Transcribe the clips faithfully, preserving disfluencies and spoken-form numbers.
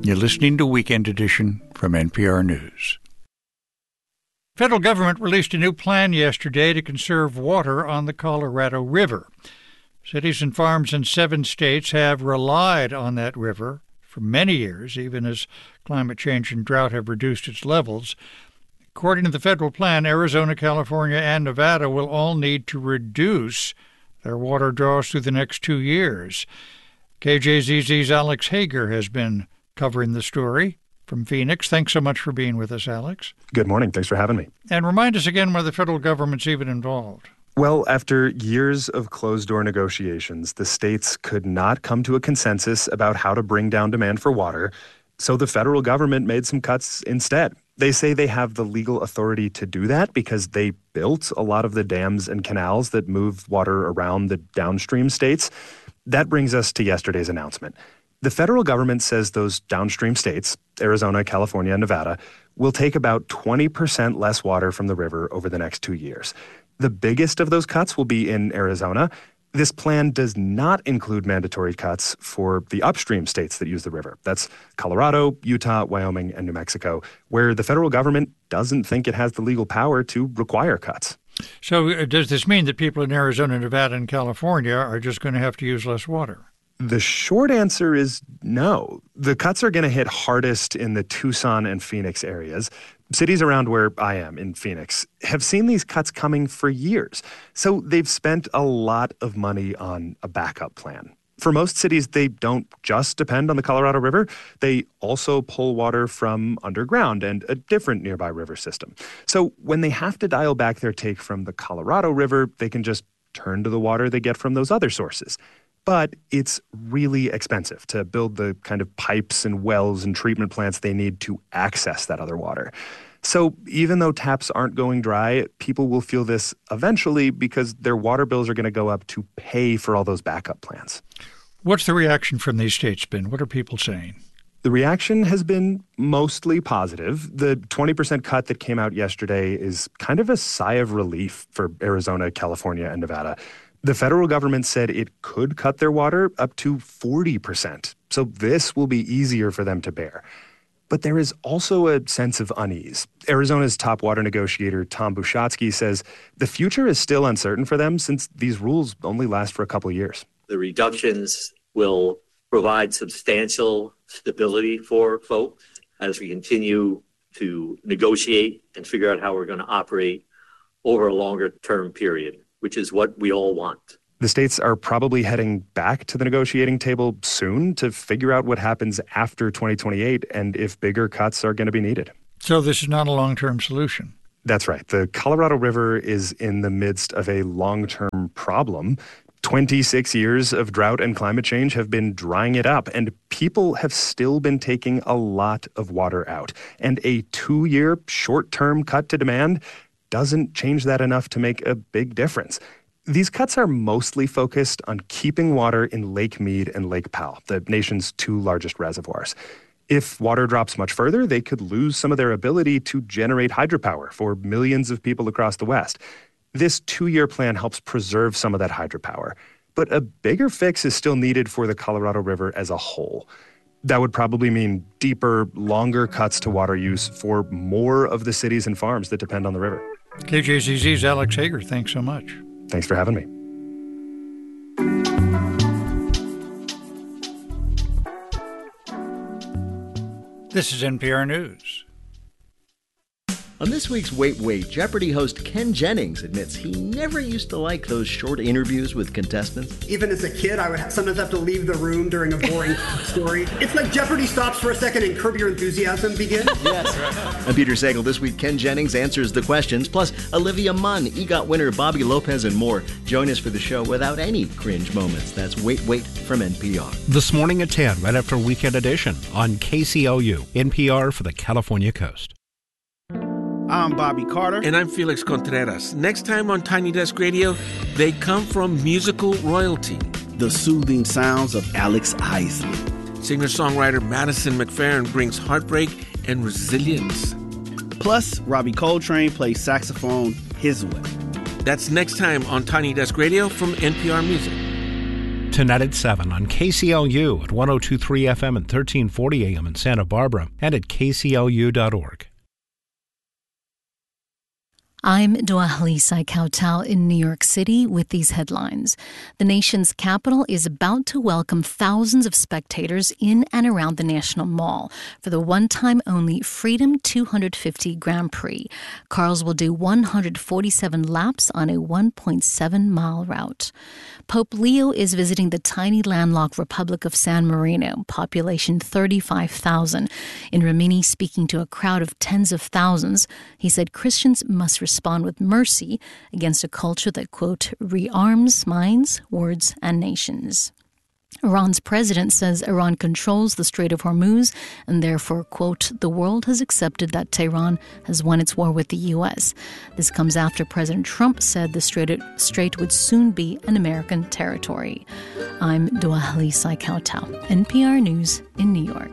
You're listening to Weekend Edition from N P R News. Federal government released a new plan yesterday to conserve water on the Colorado River. Cities and farms in seven states have relied on that river for many years, even as climate change and drought have reduced its levels. According to the federal plan, Arizona, California, and Nevada will all need to reduce their water draws through the next two years. K J Z Z's Alex Hager has been covering the story from Phoenix. Thanks so much for being with us, Alex. Good morning. Thanks for having me. And remind us again why the federal government's even involved. Well, after years of closed-door negotiations, the states could not come to a consensus about how to bring down demand for water, so the federal government made some cuts instead. They say they have the legal authority to do that because they built a lot of the dams and canals that move water around the downstream states. That brings us to yesterday's announcement. The federal government says those downstream states, Arizona, California, and Nevada, will take about twenty percent less water from the river over the next two years. The biggest of those cuts will be in Arizona. This plan does not include mandatory cuts for the upstream states that use the river. That's Colorado, Utah, Wyoming, and New Mexico, where the federal government doesn't think it has the legal power to require cuts. So uh, does this mean that people in Arizona, Nevada, and California are just going to have to use less water? The short answer is no. The cuts are going to hit hardest in the Tucson and Phoenix areas. Cities around where I am in Phoenix have seen these cuts coming for years. So they've spent a lot of money on a backup plan. For most cities, they don't just depend on the Colorado River. They also pull water from underground and a different nearby river system. So when they have to dial back their take from the Colorado River, they can just turn to the water they get from those other sources. But it's really expensive to build the kind of pipes and wells and treatment plants they need to access that other water. So even though taps aren't going dry, people will feel this eventually because their water bills are going to go up to pay for all those backup plans. What's the reaction from these states been? What are people saying? The reaction has been mostly positive. The twenty percent cut that came out yesterday is kind of a sigh of relief for Arizona, California, and Nevada. The federal government said it could cut their water up to forty percent, so this will be easier for them to bear. But there is also a sense of unease. Arizona's top water negotiator, Tom Bushatsky, says the future is still uncertain for them since these rules only last for a couple of years. The reductions will provide substantial stability for folks as we continue to negotiate and figure out how we're going to operate over a longer term period, which is what we all want. The states are probably heading back to the negotiating table soon to figure out what happens after twenty twenty-eight and if bigger cuts are going to be needed. So this is not a long-term solution. That's right. The Colorado River is in the midst of a long-term problem. twenty-six years of drought and climate change have been drying it up, and people have still been taking a lot of water out. And a two-year short-term cut to demand doesn't change that enough to make a big difference. These cuts are mostly focused on keeping water in Lake Mead and Lake Powell, the nation's two largest reservoirs. If water drops much further, they could lose some of their ability to generate hydropower for millions of people across the West. This two-year plan helps preserve some of that hydropower. But a bigger fix is still needed for the Colorado River as a whole. That would probably mean deeper, longer cuts to water use for more of the cities and farms that depend on the river. K J Z Z's Alex Hager, thanks so much. Thanks for having me. This is N P R News. On this week's Wait Wait, Jeopardy host Ken Jennings admits he never used to like those short interviews with contestants. Even as a kid, I would sometimes have to leave the room during a boring story. It's like Jeopardy stops for a second and Curb Your Enthusiasm begins. Yes. I'm Peter Sagal. This week, Ken Jennings answers the questions, plus Olivia Munn, EGOT winner Bobby Lopez, and more. Join us for the show without any cringe moments. That's Wait Wait from N P R. This morning at ten, right after Weekend Edition on K C O U, N P R for the California Coast. I'm Bobby Carter. And I'm Felix Contreras. Next time on Tiny Desk Radio, they come from musical royalty. The soothing sounds of Alex Isley. Singer-songwriter Madison McFerrin brings heartbreak and resilience. Plus, Robbie Coltrane plays saxophone his way. That's next time on Tiny Desk Radio from N P R Music. Tonight at seven on K C L U at one oh two point three F M and thirteen forty A M in Santa Barbara and at K C L U dot org. I'm Dwahli Saikautal in New York City with these headlines. The nation's capital is about to welcome thousands of spectators in and around the National Mall for the one-time-only Freedom two hundred fifty Grand Prix. Cars will do one hundred forty-seven laps on a one point seven mile route. Pope Leo is visiting the tiny landlocked Republic of San Marino, population thirty-five thousand. In Rimini, speaking to a crowd of tens of thousands, he said Christians must respond with mercy against a culture that, quote, rearms minds, words, and nations. Iran's president says Iran controls the Strait of Hormuz and therefore, quote, the world has accepted that Tehran has won its war with the U S. This comes after President Trump said the strait, strait would soon be an American territory. I'm Dwahli Saikautal, N P R News in New York.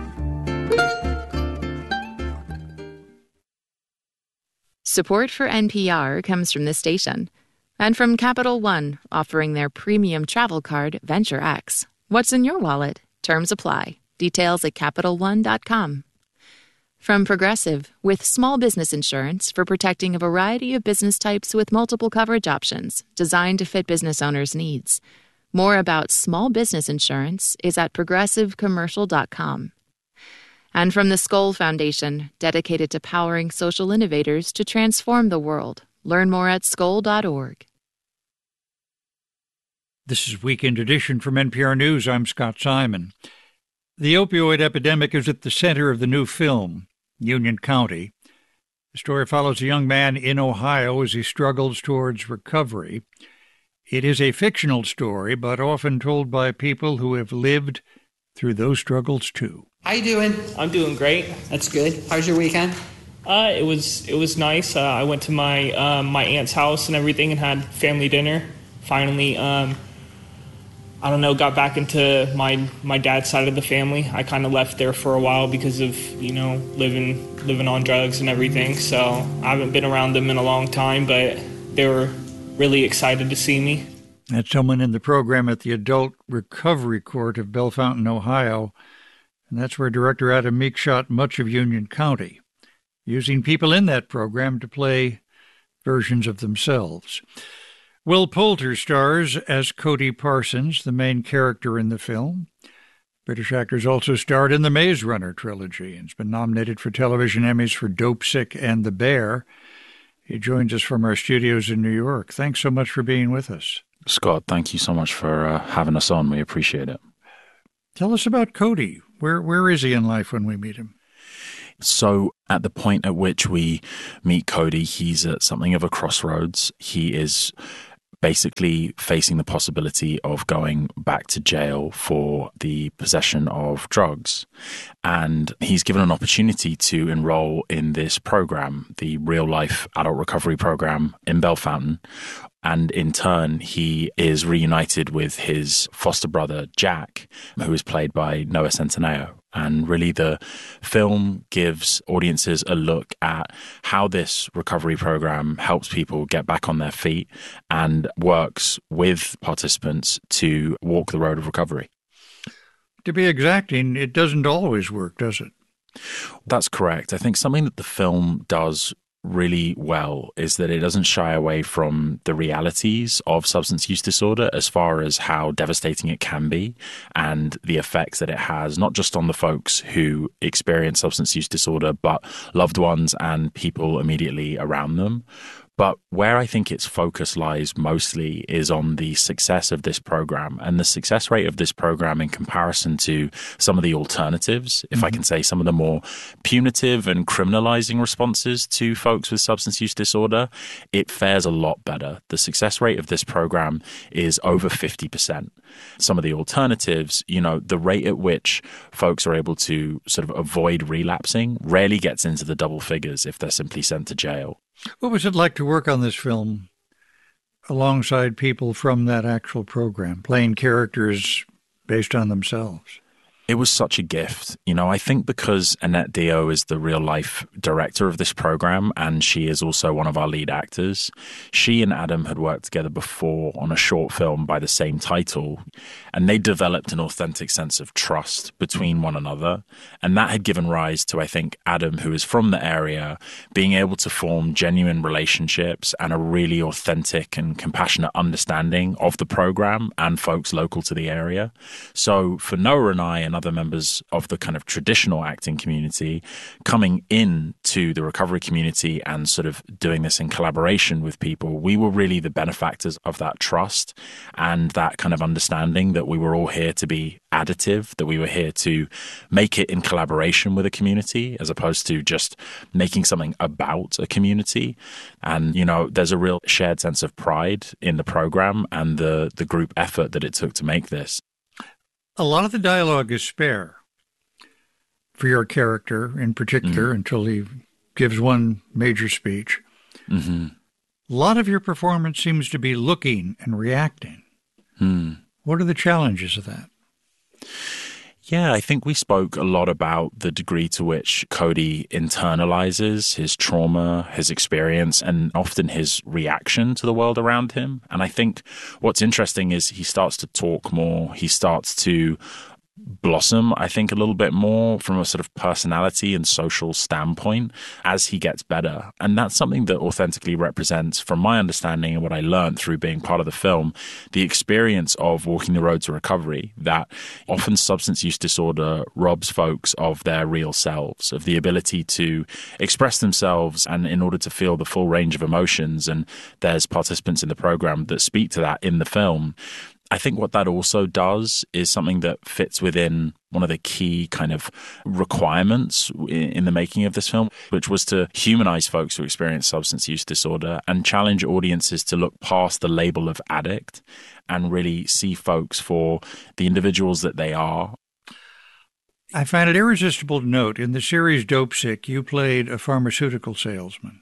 Support for N P R comes from this station and from Capital One, offering their premium travel card, Venture X. What's in your wallet? Terms apply. Details at Capital One dot com. From Progressive, with small business insurance for protecting a variety of business types with multiple coverage options designed to fit business owners' needs. More about small business insurance is at Progressive Commercial dot com. And from the Skoll Foundation, dedicated to powering social innovators to transform the world. Learn more at skoll dot org. This is Weekend Edition from N P R News. I'm Scott Simon. The opioid epidemic is at the center of the new film, Union County. The story follows a young man in Ohio as he struggles towards recovery. It is a fictional story, but often told by people who have lived through those struggles too. How you doing? I'm doing great. That's good. How's your weekend? Uh, it was it was nice. Uh, I went to my um, my aunt's house and everything and had family dinner. Finally, um, I don't know, got back into my my dad's side of the family. I kind of left there for a while because of, you know, living living on drugs and everything. So I haven't been around them in a long time, but they were really excited to see me. That's someone in the program at the Adult Recovery Court of Bellefontaine, Ohio. And that's where Director Adam Meek shot much of Union County, using people in that program to play versions of themselves. Will Poulter stars as Cody Parsons, the main character in the film. British actors also starred in the Maze Runner trilogy and has been nominated for television Emmys for Dope Sick and The Bear. He joins us from our studios in New York. Thanks so much for being with us. Scott, thank you so much for uh, having us on. We appreciate it. Tell us about Cody. Where Where is he in life when we meet him? So at the point at which we meet Cody, he's at something of a crossroads. He is basically facing the possibility of going back to jail for the possession of drugs. And he's given an opportunity to enroll in this program, the Real Life Adult Recovery Program in Bellefontaine. And in turn, he is reunited with his foster brother, Jack, who is played by Noah Centineo. And really the film gives audiences a look at how this recovery program helps people get back on their feet and works with participants to walk the road of recovery. To be exacting, it doesn't always work, does it? That's correct. I think something that the film does really well is that it doesn't shy away from the realities of substance use disorder as far as how devastating it can be and the effects that it has, not just on the folks who experience substance use disorder, but loved ones and people immediately around them. But where I think its focus lies mostly is on the success of this program and the success rate of this program in comparison to some of the alternatives, if mm-hmm. I can say some of the more punitive and criminalizing responses to folks with substance use disorder. It fares a lot better. The success rate of this program is over fifty percent. Some of the alternatives, you know, the rate at which folks are able to sort of avoid relapsing rarely gets into the double figures if they're simply sent to jail. What was it like to work on this film alongside people from that actual program, playing characters based on themselves? It was such a gift. You know, I think because Annette Dio is the real life director of this program and she is also one of our lead actors, she and Adam had worked together before on a short film by the same title, and they developed an authentic sense of trust between one another. And that had given rise to, I think, Adam, who is from the area, being able to form genuine relationships and a really authentic and compassionate understanding of the program and folks local to the area. So for Noah and I and other members of the kind of traditional acting community coming in to the recovery community and sort of doing this in collaboration with people, we were really the benefactors of that trust and that kind of understanding that we were all here to be additive, that we were here to make it in collaboration with a community as opposed to just making something about a community. And, you know, there's a real shared sense of pride in the program and the, the group effort that it took to make this. A lot of the dialogue is spare for your character in particular mm-hmm. until he gives one major speech. Mm-hmm. A lot of your performance seems to be looking and reacting. Mm. What are the challenges of that? Yeah, I think we spoke a lot about the degree to which Cody internalizes his trauma, his experience, and often his reaction to the world around him. And I think what's interesting is he starts to talk more. He starts to blossom, I think, a little bit more from a sort of personality and social standpoint as he gets better. And that's something that authentically represents, from my understanding and what I learned through being part of the film, the experience of walking the road to recovery, that often substance use disorder robs folks of their real selves, of the ability to express themselves and in order to feel the full range of emotions. And there's participants in the program that speak to that in the film. I think what that also does is something that fits within one of the key kind of requirements in the making of this film, which was to humanize folks who experience substance use disorder and challenge audiences to look past the label of addict and really see folks for the individuals that they are. I find it irresistible to note in the series Dopesick, you played a pharmaceutical salesman.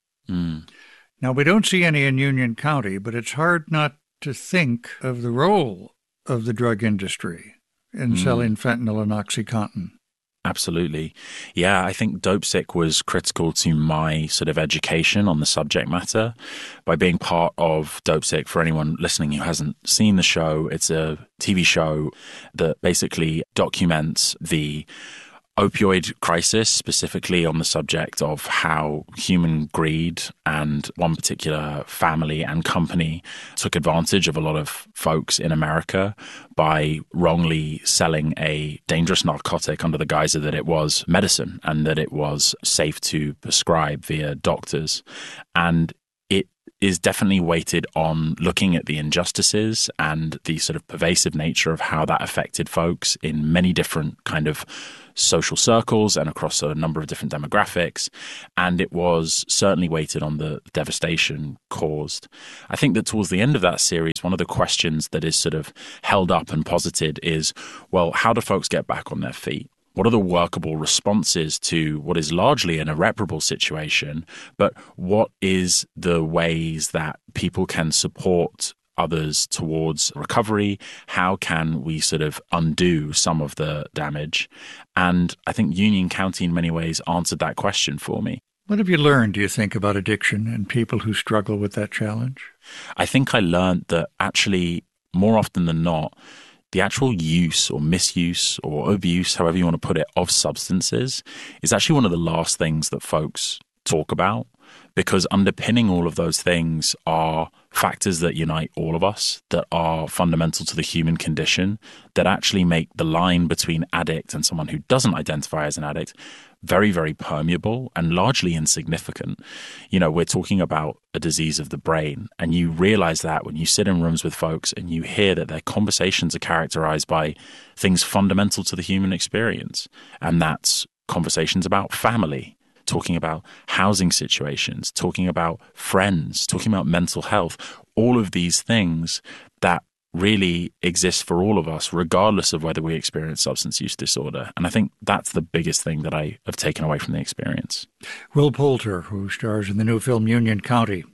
Mm. Now, we don't see any in Union County, but it's hard not to think of the role of the drug industry in mm. selling fentanyl and OxyContin. Absolutely. Yeah, I think Dopesick was critical to my sort of education on the subject matter. By being part of Dopesick, for anyone listening who hasn't seen the show, it's a T V show that basically documents the opioid crisis, specifically on the subject of how human greed and one particular family and company took advantage of a lot of folks in America by wrongly selling a dangerous narcotic under the guise that it was medicine and that it was safe to prescribe via doctors. And it is definitely weighted on looking at the injustices and the sort of pervasive nature of how that affected folks in many different kind of social circles and across a number of different demographics. And it was certainly weighted on the devastation caused. I think that towards the end of that series, one of the questions that is sort of held up and posited is, well, how do folks get back on their feet? What are the workable responses to what is largely an irreparable situation, but what is the ways that people can support others towards recovery? How can we sort of undo some of the damage? And I think Union County in many ways answered that question for me. What have you learned, do you think, about addiction and people who struggle with that challenge? I think I learned that actually, more often than not, the actual use or misuse or abuse, however you want to put it, of substances is actually one of the last things that folks talk about, because underpinning all of those things are factors that unite all of us, that are fundamental to the human condition, that actually make the line between addict and someone who doesn't identify as an addict very, very permeable and largely insignificant. You know, we're talking about a disease of the brain, and you realize that when you sit in rooms with folks and you hear that their conversations are characterized by things fundamental to the human experience, and that's conversations about family, talking about housing situations, talking about friends, talking about mental health, all of these things that really exist for all of us, regardless of whether we experience substance use disorder. And I think that's the biggest thing that I have taken away from the experience. Will Poulter, who stars in the new film Union County,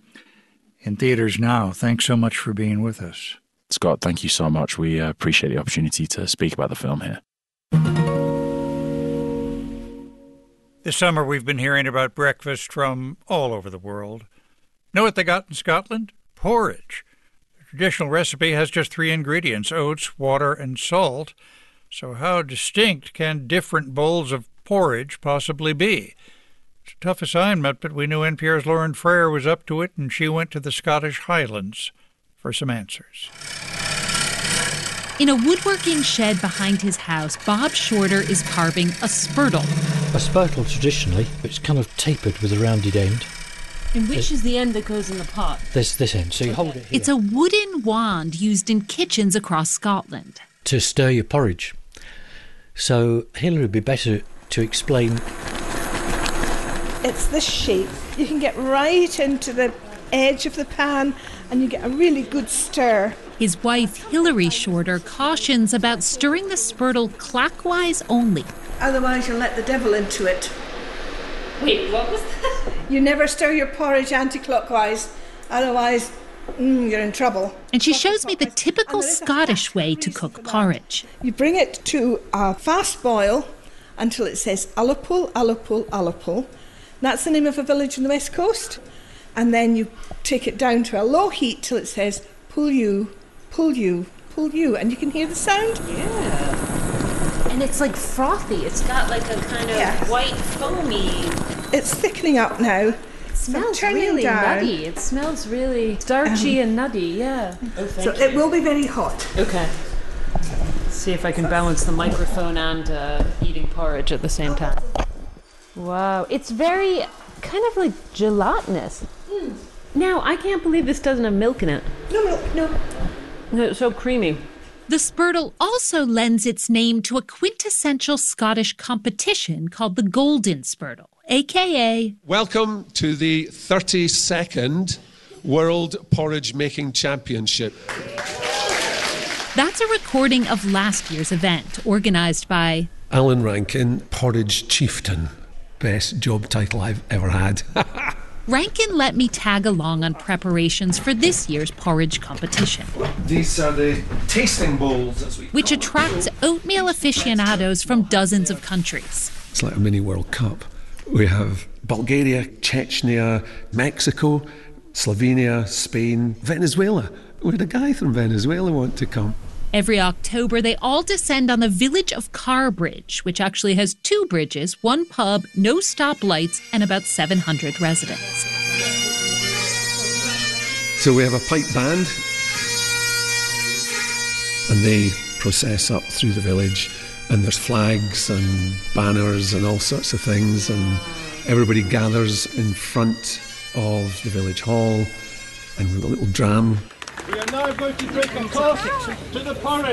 in theaters now, thanks so much for being with us. Scott, thank you so much. We uh, appreciate the opportunity to speak about the film here. This summer we've been hearing about breakfast from all over the world. Know what they got in Scotland? Porridge. The traditional recipe has just three ingredients, oats, water, and salt. So how distinct can different bowls of porridge possibly be? It's a tough assignment, but we knew N P R's Lauren Frere was up to it, and she went to the Scottish Highlands for some answers. In a woodworking shed behind his house, Bob Shorter is carving a spurtle. A spurtle, traditionally, it's kind of tapered with a rounded end. And which there's, is the end that goes in the pot? There's this end, so you hold it here. It's a wooden wand used in kitchens across Scotland. To stir your porridge. So Hilary would be better to explain. It's this shape. You can get right into the edge of the pan and you get a really good stir. His wife, Hilary Shorter, cautions about stirring the spurtle clockwise only. Otherwise you'll let the devil into it. Wait, what was that? You never stir your porridge anti-clockwise, otherwise mm, you're in trouble. And she shows me the typical Scottish way to cook porridge. You bring it to a fast boil until it says Ullapool, Ullapool, Ullapool. That's the name of a village on the west coast. And then you take it down to a low heat till it says pull you, pull you, pull you. And you can hear the sound. Yeah. And it's like frothy. It's got like a kind of yeah. white foamy. It's thickening up now. It smells so really down. nutty. It smells really starchy um, and nutty, yeah. Oh, so you. It will be very hot. Okay. Let's see if I can balance the microphone and uh, eating porridge at the same time. Wow, it's very kind of like gelatinous. Mm. Now, I can't believe this doesn't have milk in it. No milk, no. It's so creamy. The spurtle also lends its name to a quintessential Scottish competition called the Golden Spurtle, a k a... Welcome to the thirty-second World Porridge Making Championship. That's a recording of last year's event, organised by... Alan Rankin, Porridge Chieftain. Best job title I've ever had. Rankin let me tag along on preparations for this year's porridge competition. These are the tasting bowls, as we call which attracts oatmeal aficionados from dozens of countries. It's like a mini World Cup. We have Bulgaria, Chechnya, Mexico, Slovenia, Spain, Venezuela. We had a guy from Venezuela want to come. Every October, they all descend on the village of Carbridge, which actually has two bridges, one pub, no stoplights, and about seven hundred residents. So we have a pipe band, and they process up through the village, and there's flags and banners and all sorts of things, and everybody gathers in front of the village hall, and with a little dram. We are now going to drink a toast to the porridge.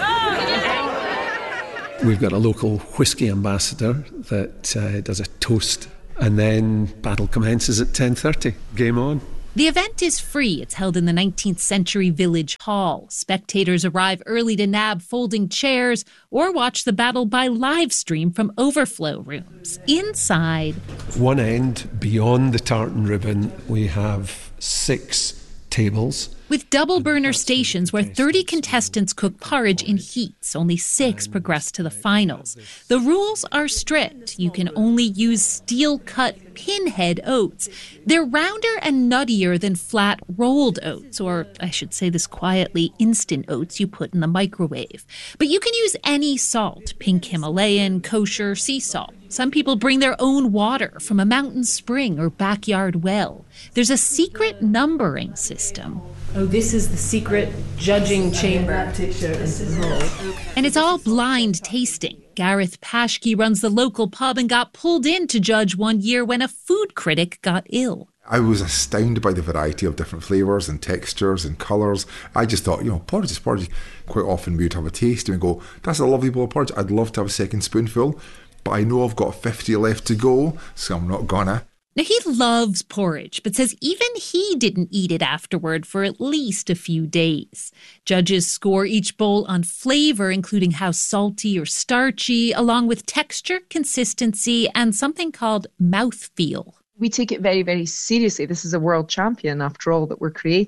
We've got a local whisky ambassador that uh, does a toast, and then battle commences at ten thirty. Game on. The event is free. It's held in the nineteenth century village hall. Spectators arrive early to nab folding chairs or watch the battle by live stream from overflow rooms. Inside, one end, beyond the tartan ribbon, we have six tables. With double burner stations where thirty contestants cook porridge in heats, only six progress to the finals. The rules are strict. You can only use steel-cut pinhead oats. They're rounder and nuttier than flat rolled oats, or I should say this quietly, instant oats you put in the microwave. But you can use any salt, pink Himalayan, kosher, sea salt. Some people bring their own water from a mountain spring or backyard well. There's a secret numbering system. Oh, this is the secret judging chamber. And it's all blind tasting. Gareth Paschke runs the local pub and got pulled in to judge one year when a food critic got ill. I was astounded by the variety of different flavours and textures and colours. I just thought, you know, porridge is porridge. Quite often we would have a taste and go, that's a lovely bowl of porridge. I'd love to have a second spoonful, but I know I've got fifty left to go, so I'm not gonna. Now, he loves porridge, but says even he didn't eat it afterward for at least a few days. Judges score each bowl on flavour, including how salty or starchy, along with texture, consistency, and something called mouthfeel. We take it very, very seriously. This is a world champion, after all, that we're creating.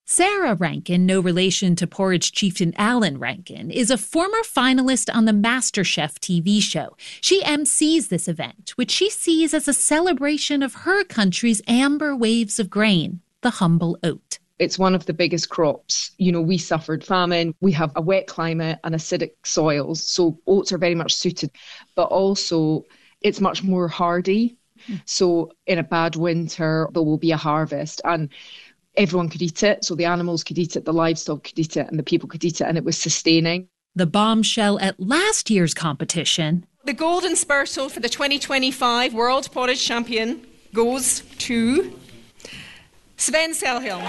Sarah Rankin, no relation to porridge chieftain Alan Rankin, is a former finalist on the MasterChef T V show. She emcees this event, which she sees as a celebration of her country's amber waves of grain, the humble oat. It's one of the biggest crops. You know, we suffered famine. We have a wet climate and acidic soils, so oats are very much suited. But also, it's much more hardy. So in a bad winter, there will be a harvest. And everyone could eat it. So the animals could eat it, the livestock could eat it, and the people could eat it, and it was sustaining. The bombshell at last year's competition. The golden spurtle for the twenty twenty-five World Porridge Champion goes to Sven Selholm.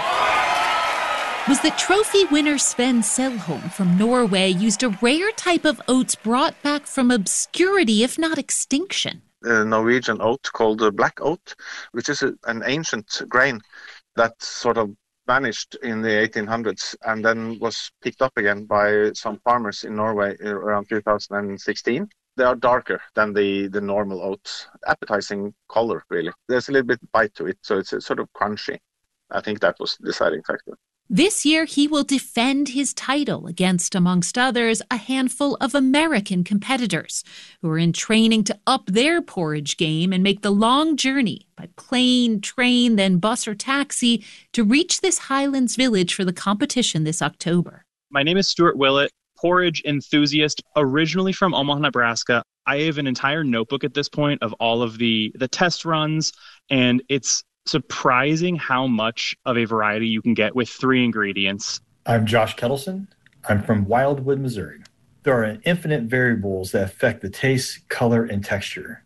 Was that trophy winner Sven Selholm from Norway used a rare type of oats brought back from obscurity, if not extinction. A Norwegian oat called the black oat, which is a, an ancient grain that sort of vanished in the eighteen hundreds and then was picked up again by some farmers in Norway around two thousand sixteen. They are darker than the, the normal oats. Appetizing color, really. There's a little bit bite to it, so it's a sort of crunchy. I think that was the deciding factor. This year, he will defend his title against, amongst others, a handful of American competitors who are in training to up their porridge game and make the long journey by plane, train, then bus or taxi to reach this Highlands village for the competition this October. My name is Stuart Willett, porridge enthusiast, originally from Omaha, Nebraska. I have an entire notebook at this point of all of the, the test runs, and it's surprising how much of a variety you can get with three ingredients. I'm Josh Kettleson. I'm from Wildwood, Missouri. There are infinite variables that affect the taste, color, and texture.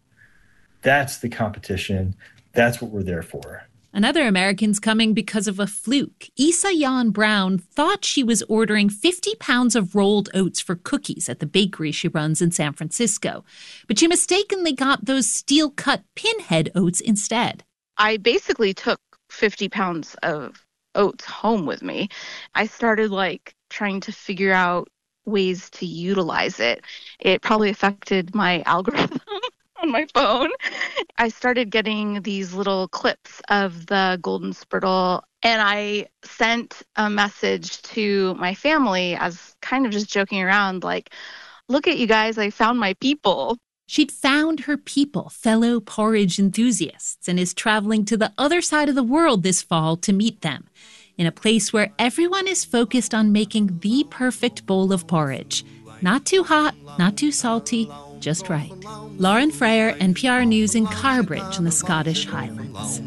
That's the competition. That's what we're there for. Another American's coming because of a fluke. Isa Yan Brown thought she was ordering fifty pounds of rolled oats for cookies at the bakery she runs in San Francisco. But she mistakenly got those steel-cut pinhead oats instead. I basically took fifty pounds of oats home with me. I started like trying to figure out ways to utilize it. It probably affected my algorithm on my phone. I started getting these little clips of the golden spurtle, and I sent a message to my family as kind of just joking around, like, look at you guys, I found my people. She'd found her people, fellow porridge enthusiasts, and is traveling to the other side of the world this fall to meet them, in a place where everyone is focused on making the perfect bowl of porridge. Not too hot, not too salty, just right. Lauren Freyer, N P R News in Carbridge in the Scottish Highlands.